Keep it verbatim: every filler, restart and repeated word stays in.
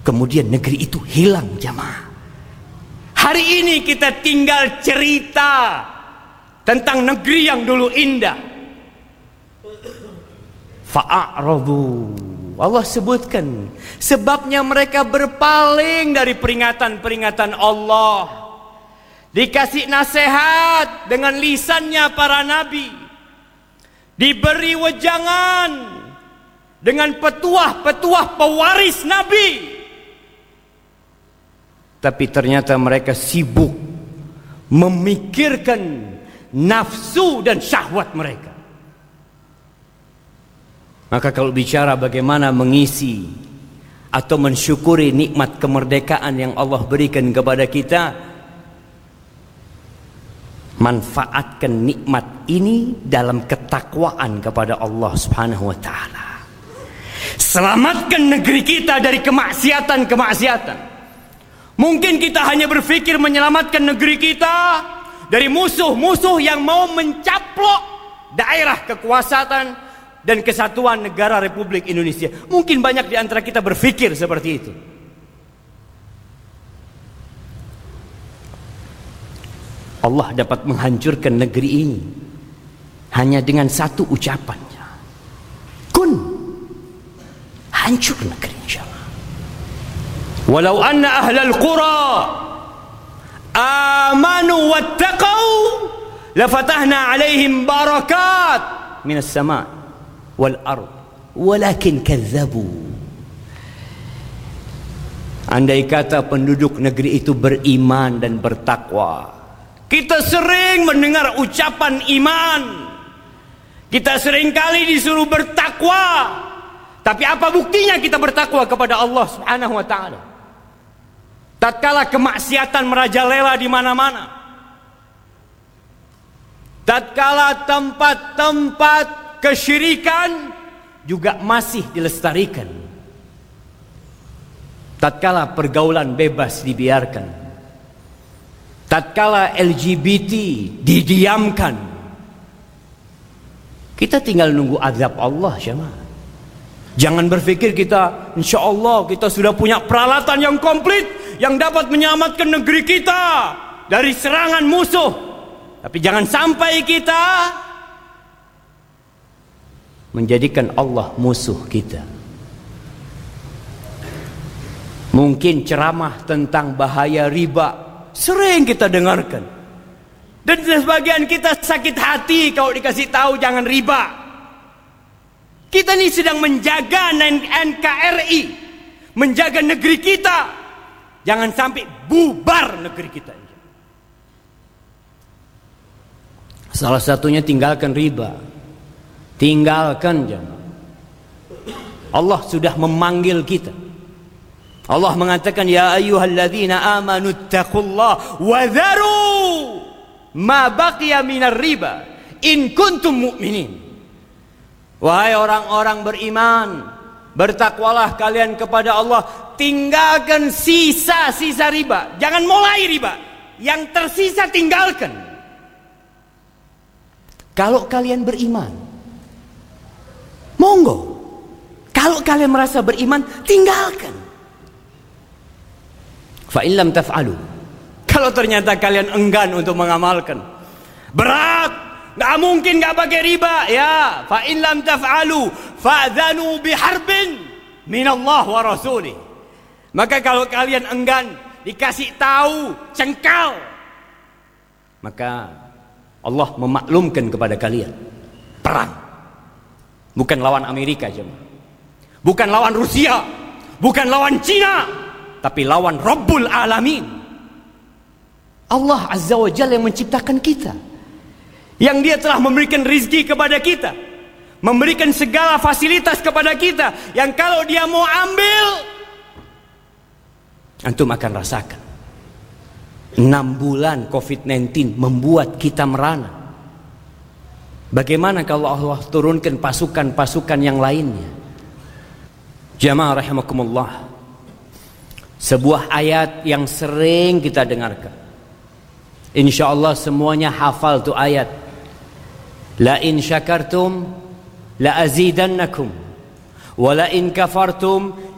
kemudian negeri itu hilang jamaah. Hari ini kita tinggal cerita tentang negeri yang dulu indah. Fa'aradu, Allah sebutkan sebabnya mereka berpaling dari peringatan-peringatan Allah. Dikasih nasihat dengan lisannya para nabi, diberi wejangan dengan petuah-petuah pewaris nabi, tapi ternyata mereka sibuk memikirkan nafsu dan syahwat mereka. Maka kalau bicara bagaimana mengisi atau mensyukuri nikmat kemerdekaan yang Allah berikan kepada kita, manfaatkan nikmat ini dalam ketakwaan kepada Allah Subhanahu wa taala. Selamatkan negeri kita dari kemaksiatan-kemaksiatan. Mungkin kita hanya berpikir menyelamatkan negeri kita dari musuh-musuh yang mau mencaplok daerah kekuasaan dan kesatuan negara Republik Indonesia. Mungkin banyak di antara kita berpikir seperti itu. Allah dapat menghancurkan negeri ini hanya dengan satu ucapannya. Kun, hancur negeri insyaallah. Walau anna ahlal qura amanu wattaqau lafatahna alaihim barakat minas sama' wal ard walakin kazzabu. Andai kata penduduk negeri itu beriman dan bertakwa. Kita sering mendengar ucapan iman, kita sering kali disuruh bertakwa, tapi apa buktinya kita bertakwa kepada Allah Subhanahu wa taala? Tatkala kemaksiatan merajalela di mana-mana, tatkala tempat-tempat kesyirikan juga masih dilestarikan, tatkala pergaulan bebas dibiarkan, tatkala L G B T didiamkan, kita tinggal nunggu azab Allah jemaah. Jangan berpikir kita insya Allah kita sudah punya peralatan yang komplit yang dapat menyelamatkan negeri kita dari serangan musuh. Tapi jangan sampai kita menjadikan Allah musuh kita. Mungkin ceramah tentang bahaya riba sering kita dengarkan, dan sebagian kita sakit hati kalau dikasih tahu jangan riba. Kita ini sedang menjaga N K R I, menjaga negeri kita, jangan sampai bubar negeri kita. Salah satunya tinggalkan riba, tinggalkan jangan. Allah sudah memanggil kita. Allah mengatakan ya ayyuhalladzina amanu taqullaha wa dharu ma baqiya minar riba in kuntum mu'minin. Wahai orang-orang beriman, bertakwalah kalian kepada Allah, tinggalkan sisa-sisa riba. Jangan mulai riba, yang tersisa tinggalkan. Kalau kalian beriman, monggo. Kalau kalian merasa beriman, tinggalkan. Fa in lam taf'alu, kalau ternyata kalian enggan untuk mengamalkan, berat, nggak mungkin nggak pakai riba, ya. Fa in lam taf'alu fa'dzanu biharbin minallah wa rasulih. Maka kalau kalian enggan dikasih tahu, cengkal, maka Allah memaklumkan kepada kalian perang. Bukan lawan Amerika jemaah, bukan lawan Rusia, bukan lawan Cina, tapi lawan Rabbul Alamin. Allah Azza wa Jalla yang menciptakan kita, yang dia telah memberikan rizki kepada kita, memberikan segala fasilitas kepada kita, yang kalau dia mau ambil, antum akan rasakan. Enam bulan covid sembilan belas membuat kita merana. Bagaimana kalau Allah turunkan pasukan-pasukan yang lainnya? Jamaah rahimakumullah, sebuah ayat yang sering kita dengarkan, insya Allah semuanya hafal tuh ayat. La in syakartum la azidannakum wa la in kafartum